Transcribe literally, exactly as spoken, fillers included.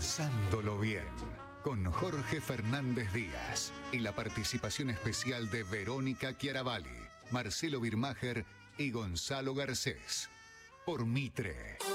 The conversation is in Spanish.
Pasándolo bien, con Jorge Fernández Díaz y la participación especial de Verónica Chiaravalli, Marcelo Birmacher y Gonzalo Garcés. Por Mitre.